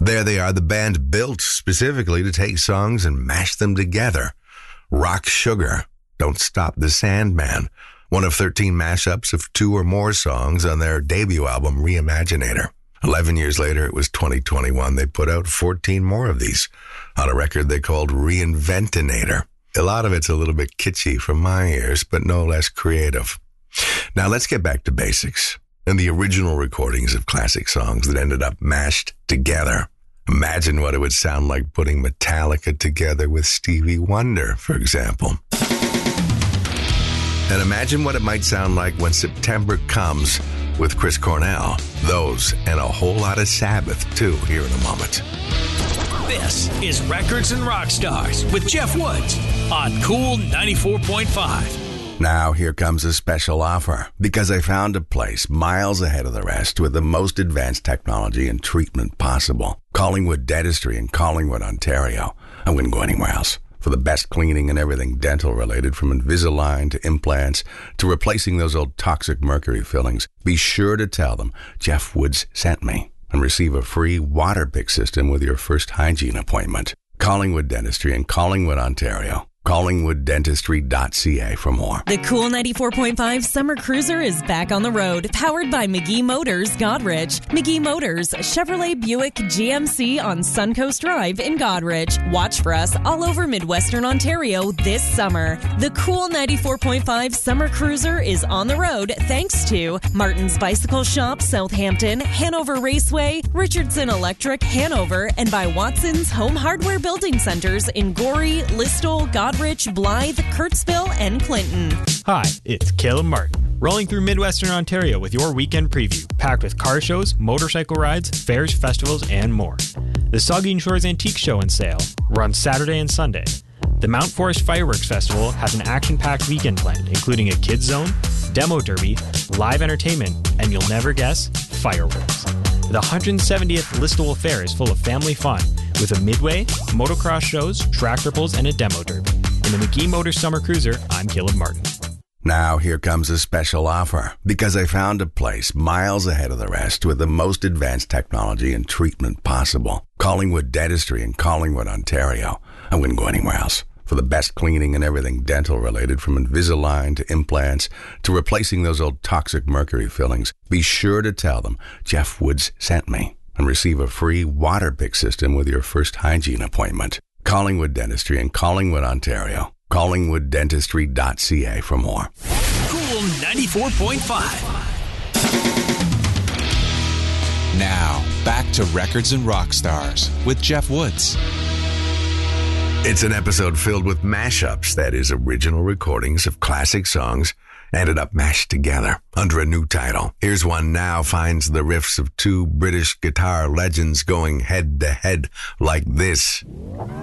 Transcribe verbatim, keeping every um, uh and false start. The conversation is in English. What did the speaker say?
There they are, the band built specifically to take songs and mash them together. Rock Sugar, Don't Stop the Sandman, one of thirteen mashups of two or more songs on their debut album, Reimaginator. Eleven years later, it was twenty twenty-one, they put out fourteen more of these on a record they called Reinventinator. A lot of it's a little bit kitschy from my ears, but no less creative. Now let's get back to basics and the original recordings of classic songs that ended up mashed together. Imagine what it would sound like putting Metallica together with Stevie Wonder, for example. And imagine what it might sound like when September comes with Chris Cornell. Those and a whole lot of Sabbath, too, here in a moment. This is Records and Rockstars with Jeff Woods on Cool ninety-four point five. Now here comes a special offer, because I found a place miles ahead of the rest with the most advanced technology and treatment possible. Collingwood Dentistry in Collingwood, Ontario. I wouldn't go anywhere else. For the best cleaning and everything dental related, from Invisalign to implants to replacing those old toxic mercury fillings, be sure to tell them Jeff Woods sent me and receive a free water pick system with your first hygiene appointment. Collingwood Dentistry in Collingwood, Ontario. collingwood dentistry dot c a for more. The Cool ninety-four point five Summer Cruiser is back on the road, powered by McGee Motors, Godrich. McGee Motors, Chevrolet, Buick, G M C on Suncoast Drive in Godrich. Watch for us all over Midwestern Ontario this summer. The Cool ninety-four point five Summer Cruiser is on the road thanks to Martin's Bicycle Shop, Southampton, Hanover Raceway, Richardson Electric, Hanover, and by Watson's Home Hardware Building Centers in Gorey, Listowel, Godrich, Blythe, Kurtzville, and Clinton. Hi, it's Caleb Martin, rolling through Midwestern Ontario with your weekend preview, packed with car shows, motorcycle rides, fairs, festivals, and more. The Saugeen Shores Antique Show and Sale runs Saturday and Sunday. The Mount Forest Fireworks Festival has an action-packed weekend planned, including a kids zone, demo derby, live entertainment, and you'll never guess, fireworks. The one hundred seventieth Listowel Fair is full of family fun, with a midway, motocross shows, tractor pulls, and a demo derby. In the McGee Motors Summer Cruiser, I'm Caleb Martin. Now here comes a special offer, because I found a place miles ahead of the rest with the most advanced technology and treatment possible. Collingwood Dentistry in Collingwood, Ontario. I wouldn't go anywhere else. For the best cleaning and everything dental related, from Invisalign to implants to replacing those old toxic mercury fillings, be sure to tell them Jeff Woods sent me and receive a free water pick system with your first hygiene appointment. Collingwood Dentistry in Collingwood, Ontario. collingwood dentistry dot c a for more. Cool ninety-four point five. Now, back to Records and Rockstars with Jeff Woods. It's an episode filled with mashups, that is, original recordings of classic songs ended up mashed together under a new title. Here's one now finds the riffs of two British guitar legends going head to head like this.